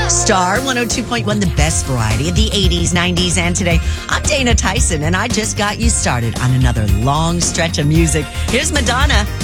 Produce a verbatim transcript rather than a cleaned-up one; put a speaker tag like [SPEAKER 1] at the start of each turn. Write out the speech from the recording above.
[SPEAKER 1] Star one oh two point one, the best variety of the eighties, nineties, and today. I'm Dana Tyson, and I just got you started on another long stretch of music. Here's Madonna,